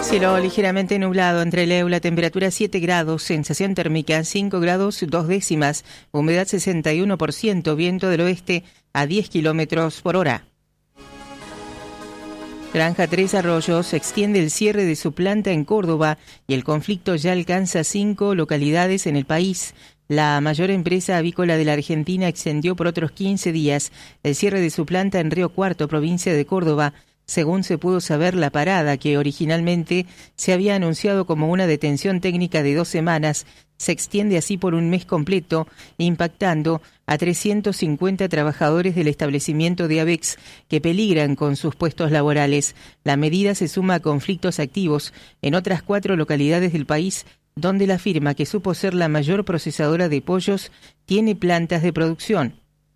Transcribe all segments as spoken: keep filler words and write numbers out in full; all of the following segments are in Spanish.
Cielo ligeramente nublado entre Leu, la temperatura siete grados, sensación térmica cinco grados dos décimas, humedad sesenta y uno por ciento, viento del oeste a diez kilómetros por hora. Granja Tres Arroyos extiende el cierre de su planta en Córdoba y el conflicto ya alcanza cinco localidades en el país. La mayor empresa avícola de la Argentina extendió por otros quince días el cierre de su planta en Río Cuarto, provincia de Córdoba. Según se pudo saber, la parada, que originalmente se había anunciado como una detención técnica de dos semanas, se extiende así por un mes completo, impactando a trescientos cincuenta trabajadores del establecimiento de Avex que peligran con sus puestos laborales. La medida se suma a conflictos activos en otras cuatro localidades del país, donde la firma, que supo ser la mayor procesadora de pollos, tiene plantas de producción.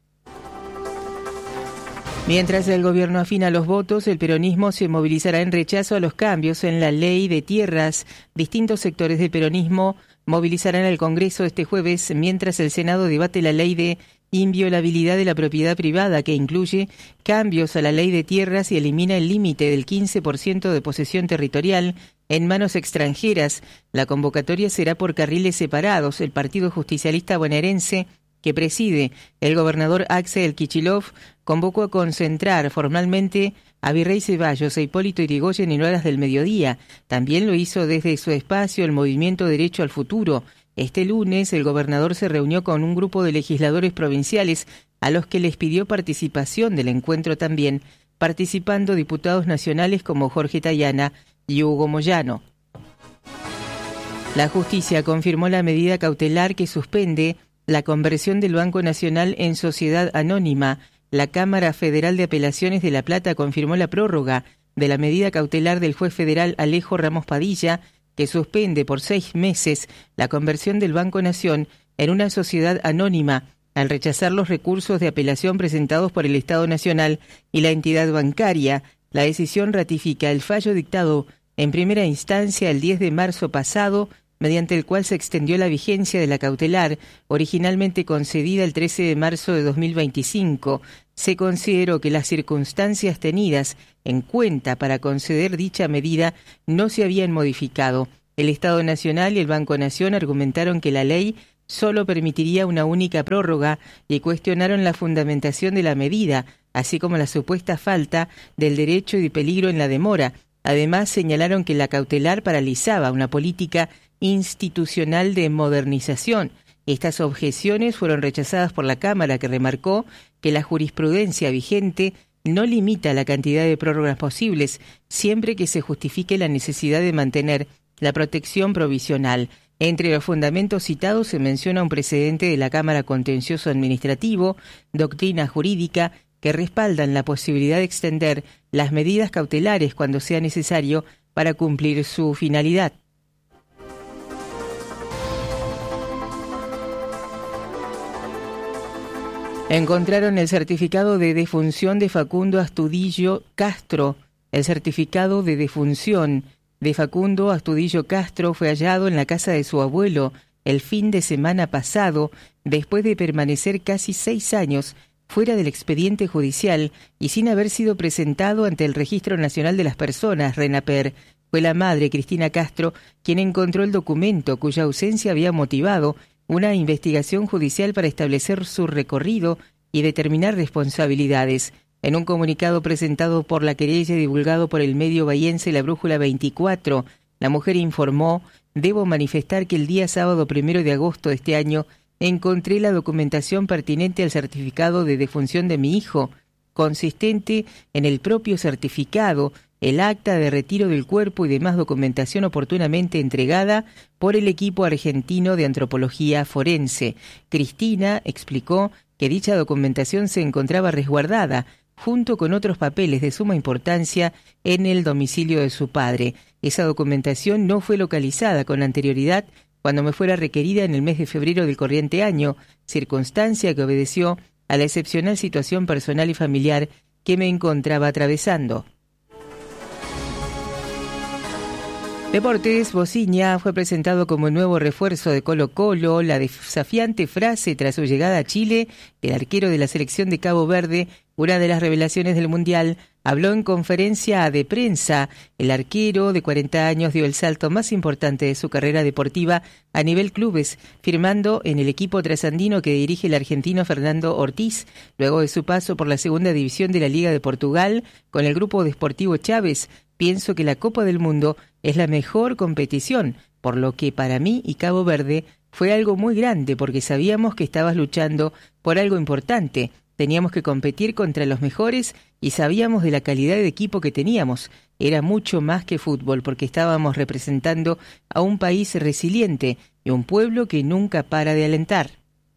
Mientras el gobierno afina los votos, el peronismo se movilizará en rechazo a los cambios en la ley de tierras. Distintos sectores del peronismo movilizarán al Congreso este jueves, mientras el Senado debate la ley de inviolabilidad de la propiedad privada, que incluye cambios a la ley de tierras y elimina el límite del quince por ciento de posesión territorial en manos extranjeras. La convocatoria será por carriles separados. El Partido Justicialista Bonaerense, que preside el gobernador Axel Kicillof, convocó a concentrar formalmente a Virrey Ceballos e Hipólito Yrigoyen en horas del mediodía. También lo hizo desde su espacio el Movimiento Derecho al Futuro. Este lunes el gobernador se reunió con un grupo de legisladores provinciales a los que les pidió participación del encuentro también, participando diputados nacionales como Jorge Tayana y Hugo Moyano. La justicia confirmó la medida cautelar que suspende la conversión del Banco Nacional en sociedad anónima. La Cámara Federal de Apelaciones de La Plata confirmó la prórroga de la medida cautelar del juez federal Alejo Ramos Padilla, que suspende por seis meses la conversión del Banco Nación en una sociedad anónima, al rechazar los recursos de apelación presentados por el Estado Nacional y la entidad bancaria. La decisión ratifica el fallo dictado en primera instancia el diez de marzo pasado, mediante el cual se extendió la vigencia de la cautelar, originalmente concedida el trece de marzo de dos mil veinticinco. Se consideró que las circunstancias tenidas en cuenta para conceder dicha medida no se habían modificado. El Estado Nacional y el Banco Nación argumentaron que la ley solo permitiría una única prórroga y cuestionaron la fundamentación de la medida, así como la supuesta falta del derecho y de peligro en la demora. Además, señalaron que la cautelar paralizaba una política institucional de modernización. Estas objeciones fueron rechazadas por la Cámara, que remarcó que la jurisprudencia vigente no limita la cantidad de prórrogas posibles, siempre que se justifique la necesidad de mantener la protección provisional. Entre los fundamentos citados se menciona un precedente de la Cámara Contencioso Administrativo, doctrina jurídica, que respaldan la posibilidad de extender las medidas cautelares cuando sea necesario para cumplir su finalidad. Encontraron el certificado de defunción de Facundo Astudillo Castro. El certificado de defunción de Facundo Astudillo Castro fue hallado en la casa de su abuelo el fin de semana pasado, después de permanecer casi seis años fuera del expediente judicial y sin haber sido presentado ante el Registro Nacional de las Personas, RENAPER. Fue la madre, Cristina Castro, quien encontró el documento, cuya ausencia había motivado una investigación judicial para establecer su recorrido y determinar responsabilidades. En un comunicado presentado por la querella y divulgado por el medio bahiense La Brújula veinticuatro, la mujer informó: debo manifestar que el día sábado primero de agosto de este año encontré la documentación pertinente al certificado de defunción de mi hijo, consistente en el propio certificado, el acta de retiro del cuerpo y demás documentación oportunamente entregada por el equipo argentino de antropología forense. Cristina explicó que dicha documentación se encontraba resguardada, junto con otros papeles de suma importancia, en el domicilio de su padre. Esa documentación no fue localizada con anterioridad cuando me fuera requerida en el mes de febrero del corriente año, circunstancia que obedeció a la excepcional situación personal y familiar que me encontraba atravesando. Deportes, Bociña fue presentado como el nuevo refuerzo de Colo-Colo. La desafiante frase tras su llegada a Chile, el arquero de la selección de Cabo Verde, una de las revelaciones del Mundial, habló en conferencia de prensa. El arquero de cuarenta años dio el salto más importante de su carrera deportiva a nivel clubes, firmando en el equipo trasandino que dirige el argentino Fernando Ortiz, luego de su paso por la segunda división de la Liga de Portugal con el grupo de Sportivo Chávez. Pienso que la Copa del Mundo es la mejor competición, por lo que para mí y Cabo Verde fue algo muy grande porque sabíamos que estabas luchando por algo importante. Teníamos que competir contra los mejores y sabíamos de la calidad de equipo que teníamos. Era mucho más que fútbol porque estábamos representando a un país resiliente y un pueblo que nunca para de alentar.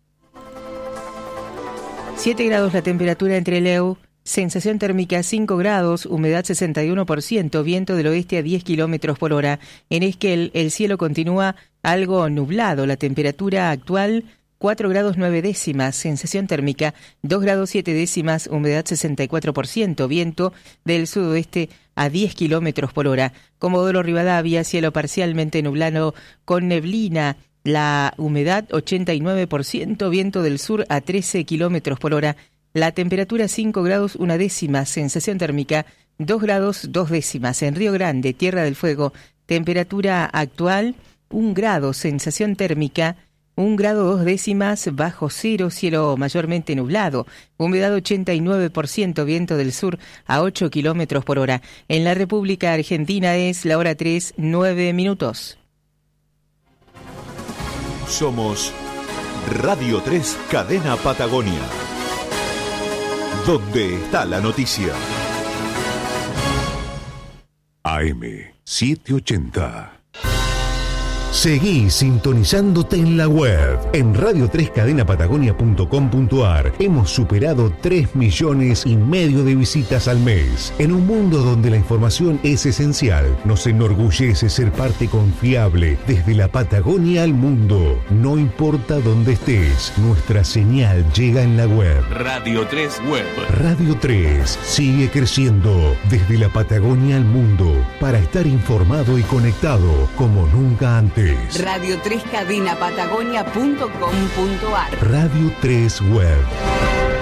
siete grados la temperatura en Trelew. Sensación térmica cinco grados, humedad sesenta y uno por ciento, viento del oeste a diez kilómetros por hora. En Esquel, el cielo continúa algo nublado. La temperatura actual, cuatro grados nueve décimas, sensación térmica dos grados siete décimas, humedad sesenta y cuatro por ciento, viento del sudoeste a diez kilómetros por hora. Comodoro Rivadavia, cielo parcialmente nublado con neblina. La humedad ochenta y nueve por ciento, viento del sur a trece kilómetros por hora. La temperatura cinco grados una décima, sensación térmica dos grados dos décimas. En Río Grande, Tierra del Fuego, temperatura actual un grado, sensación térmica un grado dos décimas, bajo cero, cielo mayormente nublado, humedad ochenta y nueve por ciento, viento del sur a ocho kilómetros por hora. En la República Argentina es la hora tres, nueve minutos. Somos Radio tres Cadena Patagonia. ¿Dónde está la noticia? A M setecientos ochenta. Seguí sintonizándote en la web. En radio tres cadena patagonia punto com punto a r hemos superado tres millones y medio de visitas al mes. En un mundo donde la información es esencial, nos enorgullece ser parte confiable desde la Patagonia al mundo. No importa dónde estés, nuestra señal llega en la web. Radio tres Web. Radio tres sigue creciendo desde la Patagonia al mundo para estar informado y conectado como nunca antes. radio tres cadena patagonia punto com punto a r. Radio tres Web.